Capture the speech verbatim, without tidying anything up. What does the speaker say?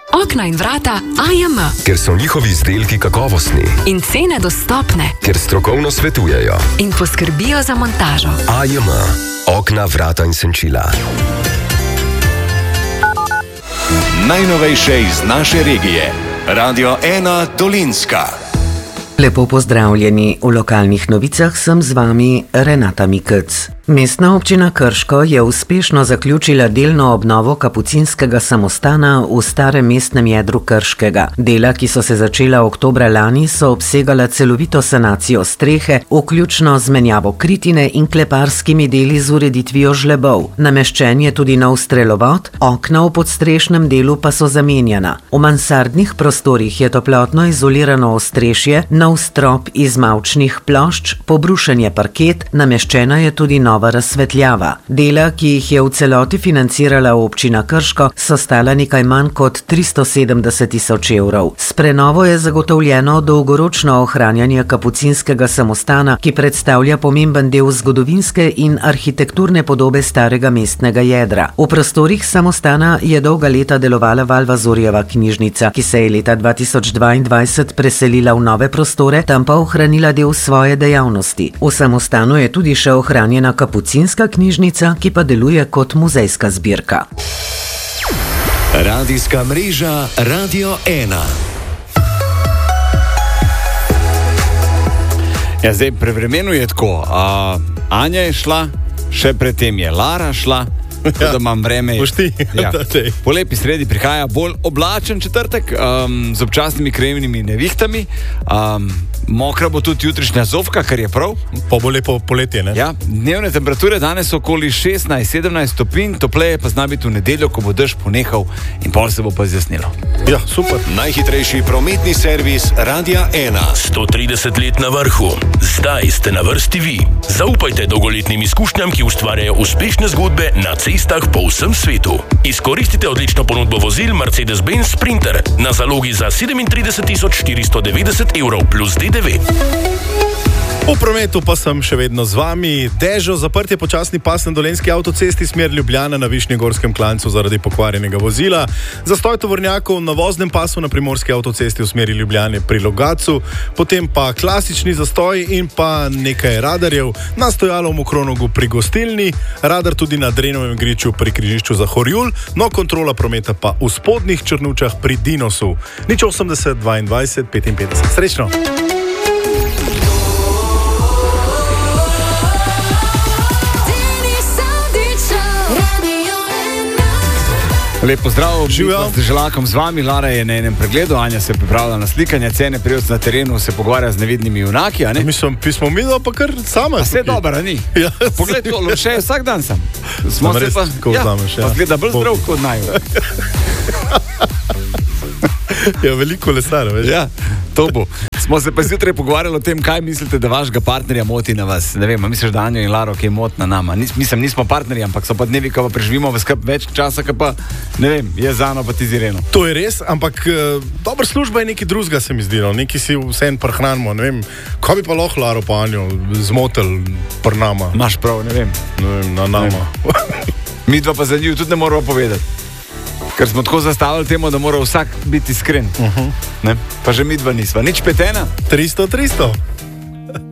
Okna in vrata A J M. Ker so njihovi izdelki kakovostni. In cene dostopne. Ker strokovno svetujejo. In poskrbijo za montažo. A J M. Okna, vrata in senčila. Najnovejše iz naše regije. Radio ena Dolenjska. Lepo pozdravljeni. V lokalnih novicah sem z vami Renata Mikec. Mestna občina Krško je uspešno zaključila delno obnovo kapucinskega samostana v starem mestnem jedru Krškega. Dela, ki so se začela oktobra lani, so obsegala celovito sanacijo strehe, vključno z menjavo kritine in kleparskimi deli z ureditvijo žlebov. Nameščen je tudi nov strelovod, okna v podstrešnem delu pa so zamenjana. V mansardnih prostorih je toplotno izolirano ostrešje, nov strop iz mavčnih plošč, pobrušen je parket, nameščena je tudi nova razsvetljava. Dela, ki jih je v celoti financirala občina Krško, so stala nekaj manj kot tristo sedemdeset tisoč evrov. S prenovo je zagotovljeno dolgoročno ohranjanje kapucinskega samostana, ki predstavlja pomemben del zgodovinske in arhitekturne podobe starega mestnega jedra. V prostorih samostana je dolga leta delovala Valvazorjeva knjižnica, ki se je leta dva tisoč dvaindvajset preselila v nove prostore, tam pa ohranila del svoje dejavnosti. V samostanu je tudi še ohranjena kapucinska knjižnica, ki pa deluje kot muzejska zbirka. Radijska mreža Radio ena. Ja, zdaj, pri vremenu je tako. Uh, Anja je šla, še predtem je Lara šla, tako ja, da imam vreme. Pošti. Ja. Po lepi sredi prihaja bolj oblačen četrtek, um, z občasnimi krajevnimi nevihtami. Um, Mokra bo tudi jutrišnja zofka, kar je prav. Pa bo lepo poletje, ne? Ja, dnevne temperature danes so okoli šestnajst sedemnajst stopinj, topleje pa zna biti v nedeljo, ko bo dež ponehal in pol se bo pa zjasnilo. Ja, super. Najhitrejši prometni servis Radia ena. sto trideset let na vrhu. Zdaj ste na vrsti vi. Zaupajte dolgoletnim izkušnjam, ki ustvarjajo uspešne zgodbe na cestah po vsem svetu. Izkoristite odlično ponudbo vozil Mercedes-Benz Sprinter na zalogi za sedemintrideset tisoč štiristo devetdeset evrov plus D D V. V prometu pa sem še vedno z vami. Dežo, zaprtje počasni pas na dolenjski avtocesti smer Ljubljana na Višnjegorskem klancu zaradi pokvarjenega vozila. Zastoj tovornjakov na voznem pasu na primorski avtocesti v smeri Ljubljane pri Logatcu, potem pa klasični zastoj in pa nekaj radarjev na Stojalovem Kronogu pri Gostilni, radar tudi na Drenovem griču pri križišču za Horjul, no kontrola prometa pa v spodnjih Črnučah pri Dinosu. Nič osemdeset dvaindvajset petinpetdeset. Srečno! Lep pozdrav, Živijo. Z Želakom z vami, Lara je na enem pregledu, Anja se pripravlja na slikanje, cene prijevc na terenu se pogovarja z nevidnimi junaki, a ne? Mislim, pismo mi pa kar sama. A vse dobro, a ni? Ja. Pogled, to, še vsak dan sem. Smo Res, se pa, ko ja, vzameš, ja. pa zgleda bolj zdrav kot naju. Ja, veliko lesar, veš. Ja, to bo. Smo se pa zjutraj pogovarjali o tem, kaj mislite, da vašega partnerja moti na vas. Ne vem, misliš, da Anjo in Laro, ki je mot na nama. Nis, mislim, nismo partnerji, ampak so pa dnevi, ko pa preživimo v skrb več časa, ki pa, ne vem, je Zano pa ti Zireno. To je res, ampak uh, dobra služba je nekaj drugega, se mi zdi, no. Nekaj si vse en prehranimo, ne vem, ko bi pa lahko Laro pa Anjo zmotel pr nama. Maš prav, ne vem. Ne vem, na nama. Mi dva pa za njiju tudi ne moramo povedati. Ker smo tako zastavili temu, da mora vsak biti iskren. Uh-huh. Ne? Pa že mi dva nisva. Nič petena? tristo tristo.